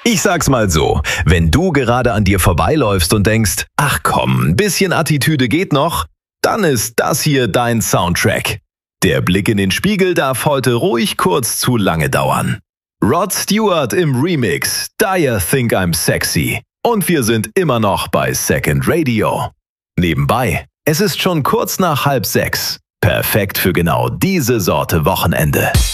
Ich sag's mal so, wenn du gerade an dir vorbeiläufst und denkst, ach komm, ein bisschen Attitüde geht noch, dann ist das hier dein Soundtrack. Der Blick in den Spiegel darf heute ruhig kurz zu lange dauern. Rod Stewart im Remix, Do You Think I'm Sexy? Und wir sind immer noch bei Second Radio. Nebenbei, es ist schon kurz nach 5:30. Perfekt für genau diese Sorte Wochenende.